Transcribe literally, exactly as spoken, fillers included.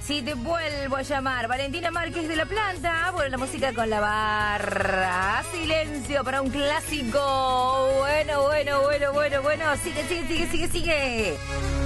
Si te vuelvo a llamar, Valentina Márquez de La Planta. Bueno, la música con la barra. Silencio para un clásico. Bueno, bueno, bueno, bueno, bueno. Sigue, sigue, sigue, sigue, sigue.